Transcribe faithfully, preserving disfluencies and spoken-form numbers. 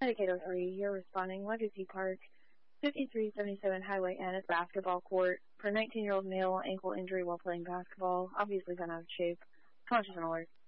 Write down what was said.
Medicaid oh three, you're responding. Legacy Park, fifty-three seventy-seven Highway N, it's basketball court. For a nineteen-year-old male, ankle injury while playing basketball, obviously gone out of shape. Conscious and alert.